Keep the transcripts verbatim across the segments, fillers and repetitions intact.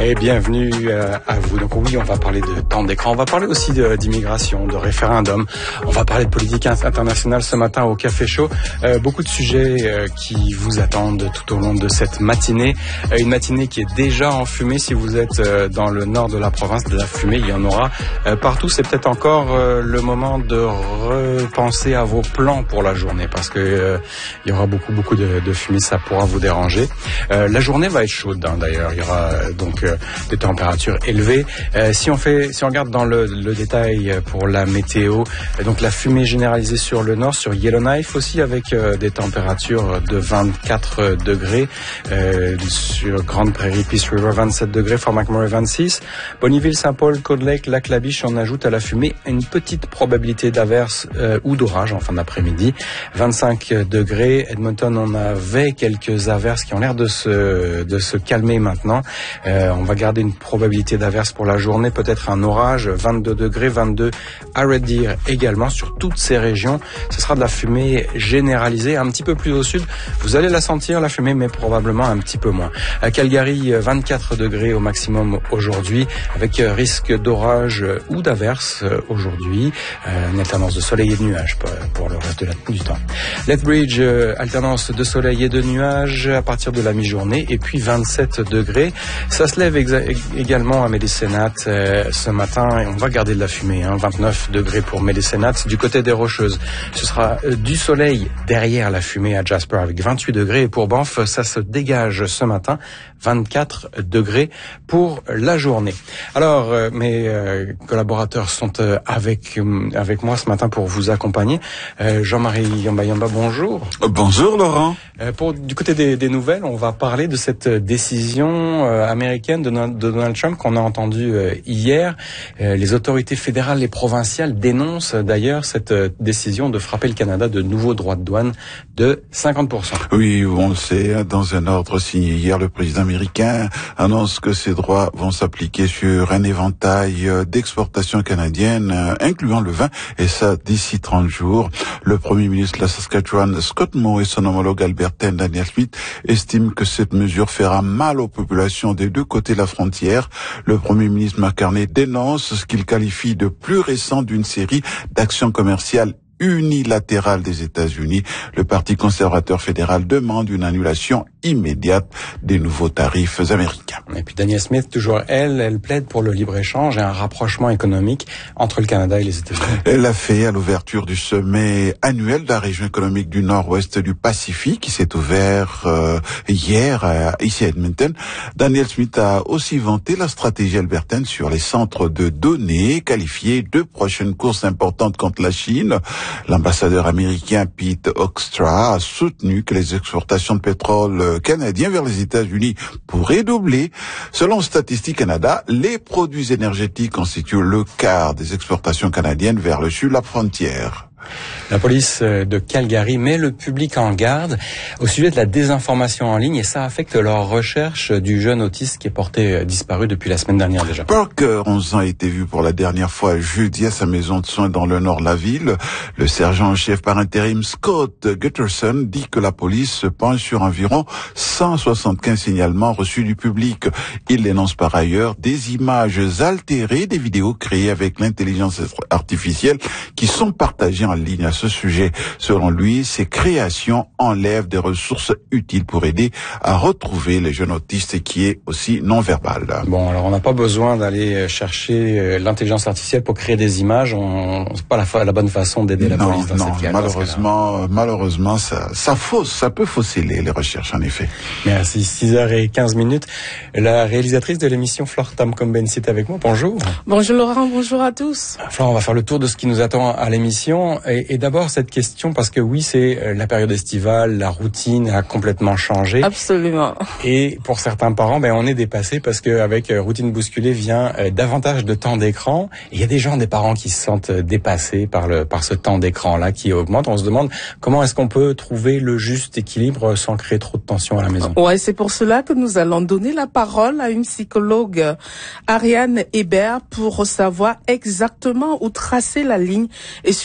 Et bienvenue euh, à vous. Donc oui, on va parler de temps d'écran, on va parler aussi de, d'immigration, de référendum, on va parler de politique internationale ce matin au Café Chaud. Euh, beaucoup de sujets euh, qui vous attendent tout au long de cette matinée. Euh, une matinée qui est déjà enfumée. Si vous êtes euh, dans le nord de la province, de la fumée, il y en aura euh, partout. C'est peut-être encore euh, le moment de repenser à vos plans pour la journée, parce que euh, il y aura beaucoup beaucoup de, de fumée, ça pourra vous déranger. Euh, la journée va être chaude, hein, d'ailleurs. Il y aura euh, donc euh, des températures élevées. Euh, si on fait, si on regarde dans le, le détail pour la météo, euh, donc la fumée généralisée sur le nord, sur Yellowknife aussi, avec euh, des températures de vingt-quatre degrés, euh, sur Grande Prairie, Peace River vingt-sept degrés, Fort McMurray vingt-six, Bonnyville, Saint-Paul, Cold Lake, Lac-La-Biche, on ajoute à la fumée une petite probabilité d'averse euh, ou d'orage en fin d'après-midi, vingt-cinq degrés. Edmonton, on avait quelques averses qui ont l'air de se de se calmer maintenant. Euh, on va garder une probabilité d'averse pour la journée, peut-être un orage, vingt-deux degrés, vingt-deux à Red Deer également. Sur toutes ces régions, ce sera de la fumée généralisée. Un petit peu plus au sud, vous allez la sentir, la fumée, mais probablement un petit peu moins. À Calgary, vingt-quatre degrés au maximum aujourd'hui, avec risque d'orage ou d'averse aujourd'hui. Euh, une alternance de soleil et de nuages pour le reste de la, du temps. Lethbridge, euh, alternance de soleil et de nuages à partir de la mi-journée, et puis vingt-sept degrés. Ça se lève exa- également à Medicine Hat euh, ce matin, et on va garder de la fumée, hein, vingt-neuf degrés pour Medicine Hat. Du côté des Rocheuses, ce sera euh, du soleil derrière la fumée à Jasper avec vingt-huit degrés, et pour Banff, ça se dégage ce matin, vingt-quatre degrés pour la journée. Alors, euh, mes euh, collaborateurs sont euh, avec euh, avec moi ce matin pour vous accompagner. Euh, Jean-Marie Yamba Yamba, bonjour. Bonjour Laurent. Euh, pour du côté des, des nouvelles, on va parler de cette décision euh, américaine de, de Donald Trump qu'on a entendue euh, hier. Euh, les autorités fédérales et provinciales dénoncent d'ailleurs cette euh, décision de frapper le Canada de nouveaux droits de douane de cinquante pour cent. Oui, on le sait, dans un ordre signé hier, le président américain annonce que ces droits vont s'appliquer sur un éventail d'exportations canadiennes, incluant le vin, et ça d'ici trente jours. Le premier ministre de la Saskatchewan, Scott Moe, et son homologue albertain, Daniel Smith, estiment que cette mesure fera mal aux populations des deux côtés de la frontière. Le premier ministre Mark Carney dénonce ce qu'il qualifie de plus récent d'une série d'actions commerciales unilatérale des États-Unis. Le Parti conservateur fédéral demande une annulation immédiate des nouveaux tarifs américains. Et puis Danielle Smith, toujours elle, elle plaide pour le libre-échange et un rapprochement économique entre le Canada et les États-Unis. Elle l'a fait à l'ouverture du sommet annuel de la région économique du Nord-Ouest du Pacifique qui s'est ouvert euh, hier euh, ici à Edmonton. Danielle Smith a aussi vanté la stratégie albertaine sur les centres de données, qualifiés deux prochaines courses importantes contre la Chine. L'ambassadeur américain Pete Hoekstra a soutenu que les exportations de pétrole canadien vers les États-Unis pourraient doubler. Selon Statistique Canada, les produits énergétiques constituent le quart des exportations canadiennes vers le sud de la frontière. La police de Calgary met le public en garde au sujet de la désinformation en ligne, et ça affecte leur recherche du jeune autiste qui est porté disparu depuis la semaine dernière déjà. Parker, onze ans, a été vu pour la dernière fois jeudi à sa maison de soins dans le nord de la ville. Le sergent-chef par intérim Scott Gutterson dit que la police se penche sur environ cent soixante-quinze signalements reçus du public. Il dénonce par ailleurs des images altérées, des vidéos créées avec l'intelligence artificielle qui sont partagées en ligne à ce sujet. Selon lui, ces créations enlèvent des ressources utiles pour aider à retrouver les jeunes autistes, qui est aussi non-verbal. Bon, alors on n'a pas besoin d'aller chercher l'intelligence artificielle pour créer des images. On, c'est pas la, la bonne façon d'aider la non, police dans non, cette cas. malheureusement, malheureusement, ça, ça fausse, ça peut fausser les, les recherches, en effet. Merci. six heures quinze minutes. La réalisatrice de l'émission, Flore Tam-Combensi, est avec moi. Bonjour. Bonjour Laurent, bonjour à tous. Flore, on va faire le tour de ce qui nous attend à l'émission. Et, et d'abord, cette question, parce que oui, c'est la période estivale, la routine a complètement changé. Absolument. Et pour certains parents, ben, on est dépassé parce qu'avec routine bousculée vient euh, davantage de temps d'écran. Et il y a des gens, des parents qui se sentent dépassés par le, par ce temps d'écran-là qui augmente. On se demande comment est-ce qu'on peut trouver le juste équilibre sans créer trop de tension à la maison. Ouais, c'est pour cela que nous allons donner la parole à une psychologue, Ariane Hébert, pour savoir exactement où tracer la ligne et surtout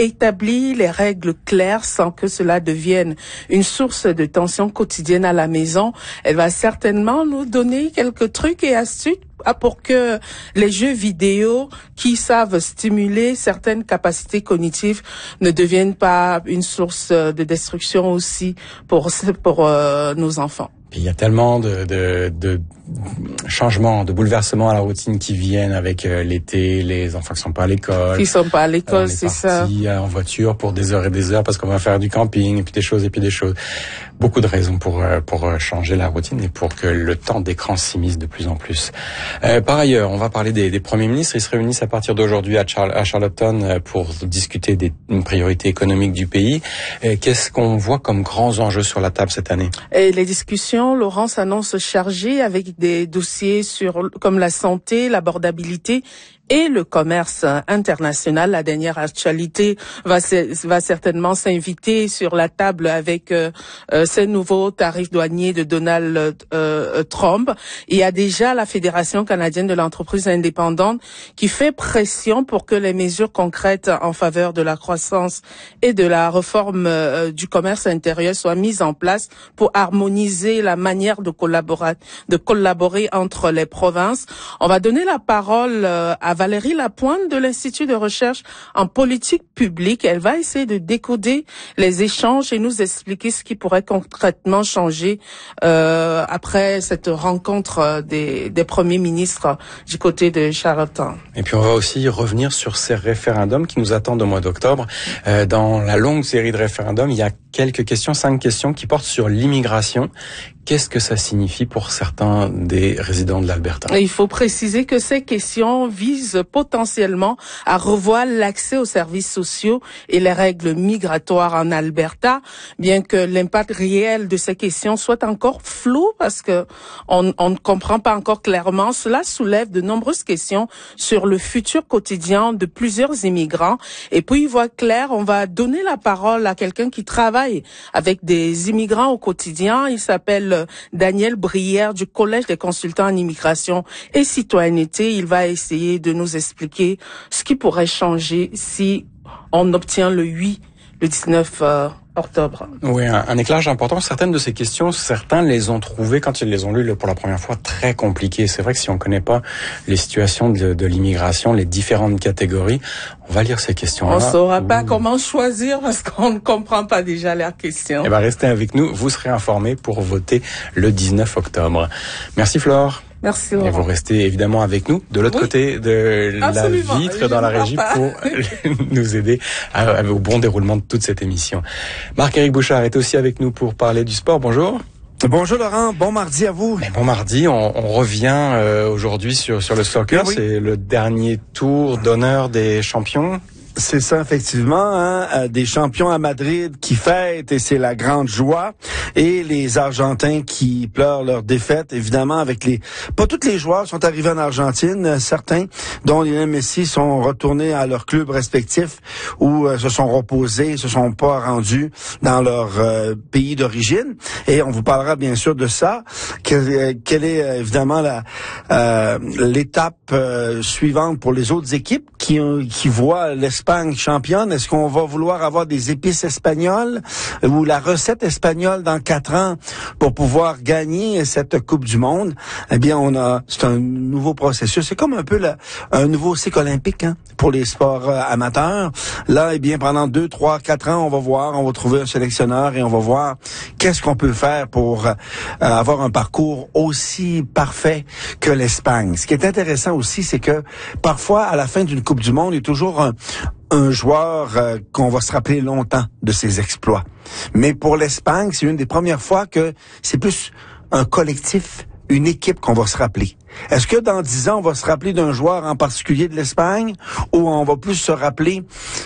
établir les règles claires sans que cela devienne une source de tension quotidienne à la maison. Elle va certainement nous donner quelques trucs et astuces pour que les jeux vidéo qui savent stimuler certaines capacités cognitives ne deviennent pas une source de destruction aussi pour pour euh, nos enfants. Il y a tellement de, de, de changements, de bouleversements à la routine qui viennent avec euh, l'été, les enfants qui sont pas à l'école. Qui sont pas à l'école, c'est ça. On est parti en voiture pour des heures et des heures parce qu'on va faire du camping et puis des choses et puis des choses. Beaucoup de raisons pour pour changer la routine et pour que le temps d'écran s'immisce de plus en plus. Euh, par ailleurs, on va parler des, des premiers ministres. Ils se réunissent à partir d'aujourd'hui à, Char- à Charlottetown pour discuter des priorités économiques du pays. Et qu'est-ce qu'on voit comme grands enjeux sur la table cette année? Et les discussions, Laurence annonce chargées avec des dossiers sur comme la santé, l'abordabilité et le commerce international. La dernière actualité va, va certainement s'inviter sur la table avec euh, euh, ces nouveaux tarifs douaniers de Donald euh, Trump. Il y a déjà la Fédération canadienne de l'entreprise indépendante qui fait pression pour que les mesures concrètes en faveur de la croissance et de la réforme euh, du commerce intérieur soient mises en place pour harmoniser la manière de collaborer, de collaborer entre les provinces. On va donner la parole euh, à Valérie Lapointe de l'Institut de recherche en politique publique. Elle va essayer de décoder les échanges et nous expliquer ce qui pourrait concrètement changer euh, après cette rencontre des, des premiers ministres du côté de Charlottetown. Et puis on va aussi revenir sur ces référendums qui nous attendent au mois d'octobre. Euh, dans la longue série de référendums, il y a quelques questions, cinq questions qui portent sur l'immigration. Qu'est-ce que ça signifie pour certains des résidents de l'Alberta? Il faut préciser que ces questions visent potentiellement à revoir l'accès aux services sociaux et les règles migratoires en Alberta, bien que l'impact réel de ces questions soit encore flou parce que on, on ne comprend pas encore clairement. Cela soulève de nombreuses questions sur le futur quotidien de plusieurs immigrants. Et puis, y voir clair, on va donner la parole à quelqu'un qui travaille avec des immigrants au quotidien. Il s'appelle Daniel Brière du Collège des consultants en immigration et citoyenneté. Il va essayer de nous expliquer ce qui pourrait changer si on obtient le oui, le dix-neuf euh, octobre. Oui, un, un éclairage important. Certaines de ces questions, certains les ont trouvées, quand ils les ont lues pour la première fois, très compliquées. C'est vrai que si on ne connaît pas les situations de, de l'immigration, les différentes catégories, on va lire ces questions-là. On ne saura pas Ouh. comment choisir parce qu'on ne comprend pas déjà leurs questions. Eh bien, restez avec nous. Vous serez informés pour voter le dix-neuf octobre. Merci Flore. Merci Laurent. Et vous restez évidemment avec nous de l'autre oui. côté de Absolument. la vitre Je dans la régie pas. pour nous aider à, à, au bon déroulement de toute cette émission. Marc-Éric Bouchard est aussi avec nous pour parler du sport. Bonjour. Bonjour Laurent, bon mardi à vous. Mais bon mardi, on, on revient euh, aujourd'hui sur sur le soccer. Oui. C'est le dernier tour d'honneur des champions. C'est ça, effectivement, hein, euh, des champions à Madrid qui fêtent et c'est la grande joie. Et les Argentins qui pleurent leur défaite, évidemment, avec les... Pas tous les joueurs sont arrivés en Argentine, certains, dont Lionel Messi, sont retournés à leur club respectif ou euh, se sont reposés, se sont pas rendus dans leur euh, pays d'origine. Et on vous parlera bien sûr de ça. Quelle, quelle est euh, évidemment la euh, l'étape euh, suivante pour les autres équipes qui, qui voient l'Espagne championne? Est-ce qu'on va vouloir avoir des épices espagnoles ou la recette espagnole dans quatre ans pour pouvoir gagner cette Coupe du Monde? Eh bien, on a, c'est un nouveau processus. C'est comme un peu la, un nouveau cycle olympique, hein, pour les sports euh, amateurs. Là, eh bien, pendant deux, trois, quatre ans, on va voir, on va trouver un sélectionneur et on va voir qu'est-ce qu'on peut faire pour euh, avoir un parcours aussi parfait que l'Espagne. Ce qui est intéressant aussi, c'est que parfois, à la fin d'une Coupe du Monde, il y a toujours un un joueur euh, qu'on va se rappeler longtemps de ses exploits. Mais pour l'Espagne, c'est une des premières fois que c'est plus un collectif, une équipe qu'on va se rappeler. Est-ce que dans dix ans, on va se rappeler d'un joueur en particulier de l'Espagne ou on va plus se rappeler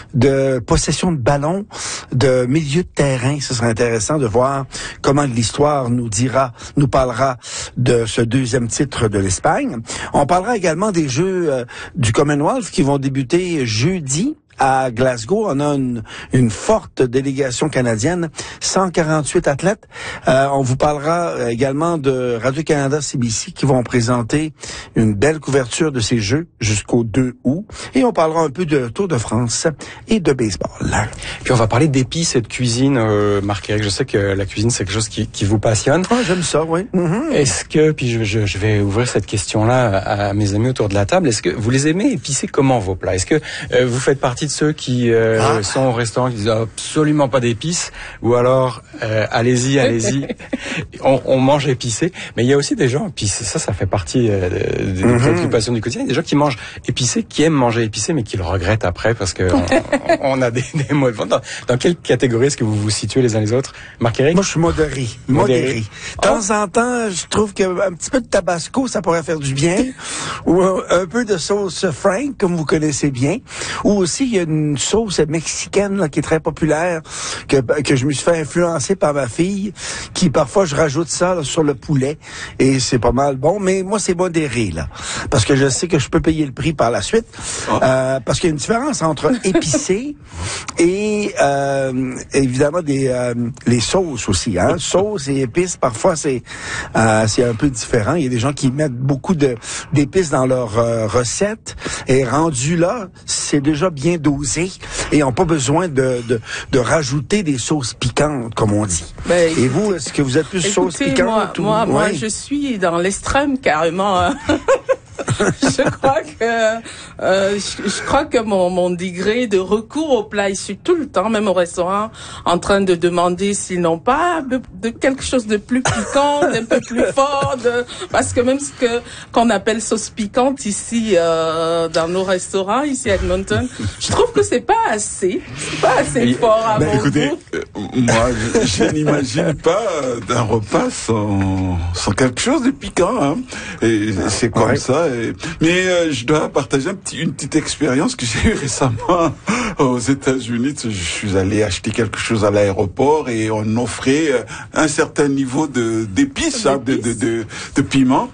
de possession de ballon, de milieu de terrain? Ce serait intéressant de voir comment l'histoire nous dira, nous parlera de ce deuxième titre de l'Espagne. On parlera également des Jeux euh, du Commonwealth qui vont débuter jeudi à Glasgow. On a une, une forte délégation canadienne, cent quarante-huit athlètes. Euh, on vous parlera également de Radio-Canada C B C qui vont présenter une belle couverture de ces Jeux jusqu'au deux août. Et on parlera un peu de Tour de France et de baseball. Puis on va parler d'épices et de cuisine, euh, Marc-Éric. Je sais que la cuisine, c'est quelque chose qui, qui vous passionne. Ah, j'aime ça, oui. Mm-hmm. Est-ce que, puis je, je, je vais ouvrir cette question-là à mes amis autour de la table, est-ce que vous les aimez épicés comment vos plats? Est-ce que euh, vous faites partie de ceux qui euh, ah. sont au restaurant qui disent absolument pas d'épices, ou alors euh, allez-y, allez-y, on, on mange épicé? Mais il y a aussi des gens, puis ça, ça fait partie euh, des mm-hmm. préoccupations du quotidien, des gens qui mangent épicé, qui aiment manger épicé, mais qui le regrettent après parce que on, on a des, des mots de vente. Dans, dans quelle catégorie est-ce que vous vous situez les uns les autres, Marc-Éric? Moi, je suis modéré. Modéré. modéré. De temps oh. en temps, je trouve qu'un petit peu de tabasco, ça pourrait faire du bien. Ou un, un peu de sauce Frank, comme vous connaissez bien. Ou aussi, il y a une sauce mexicaine là, qui est très populaire, que, que je me suis fait influencer par ma fille, qui parfois, je rajoute ça là, sur le poulet. Et c'est pas mal bon. Mais moi, c'est modéré, là. Parce que je sais que je peux payer le prix par la suite. Oh. Euh, parce qu'il y a une différence entre épicé et euh, évidemment des euh, les sauces aussi. Hein? Sauces et épices, parfois, c'est euh, c'est un peu différent. Il y a des gens qui mettent beaucoup de d'épices dans leurs euh, recettes. Et rendu là, c'est déjà bien dosé. Et n'ont pas besoin de, de de rajouter des sauces piquantes, comme on dit. Ben, et vous, est-ce que vous êtes plus sauce piquante? Moi, ou... moi, ouais. moi, je suis dans l'extrême carrément. Hein. je crois que euh, je, je crois que mon, mon degré de recours au plat, je suis tout le temps, même au restaurant, en train de demander s'ils n'ont pas de, de quelque chose de plus piquant, d'un peu plus fort, de, parce que même ce que qu'on appelle sauce piquante ici euh, dans nos restaurants ici à Edmonton, je trouve que c'est pas assez, c'est pas assez Et, fort à ben, mon écoutez, goût. Euh, moi, je, je n'imagine pas d'un repas sans sans quelque chose de piquant. Hein. Et c'est comme ouais. ça. Et... Mais euh, je dois partager un petit, une petite expérience que j'ai eue récemment aux États-Unis. Je suis allé acheter quelque chose à l'aéroport et on offrait un certain niveau de d'épices, hein, de, de, de, de piment.